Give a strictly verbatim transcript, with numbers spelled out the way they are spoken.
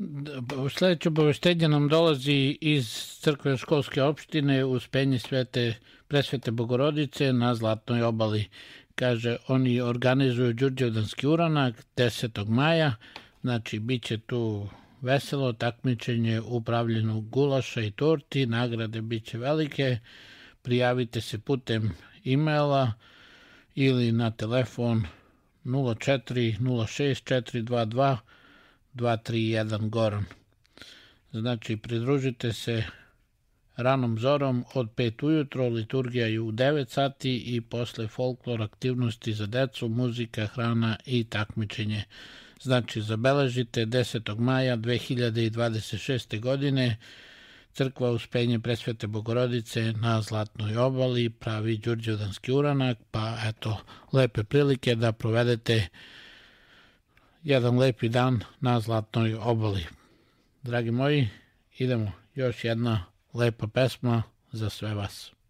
Sledeće obaveštenje nam dolazi iz crkve školske opštine Uspenje Svete, Presvete Bogorodice na Zlatnoj obali. Kaže, oni organizuju Đurđevdanski uranak desetog maja, znači bit će tu veselo takmičenje u pravljenju gulaša i torti, nagrade bit će velike, prijavite se putem e-maila ili na telefon nula četiri nula šest četiri dva dva dva tri jedan Goran. Znači, pridružite se ranom zorom od pet ujutro, liturgija je u devet sati i posle folklor aktivnosti za decu, muzika, hrana i takmičenje. Znači, zabeležite desetog maja dve hiljade dvadeset šeste. godine crkva Uspenje Presvete Bogorodice na Zlatnoj obali pravi Đurđevdanski uranak, pa eto, lepe prilike da provedete jedan lepi dan na Zlatnoj obali. Dragi moji, idemo, još jedna lepa pesma za sve vas.